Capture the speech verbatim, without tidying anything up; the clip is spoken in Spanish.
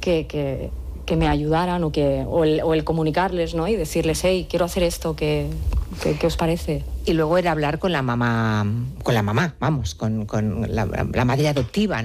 que, que, que me ayudaran o, que, o, el, o el comunicarles, ¿no? Y decirles, hey, quiero hacer esto, ¿qué, qué, qué os parece? Y luego era hablar con la mamá, con la mamá, vamos, con, con la, la madre adoptiva, ¿no?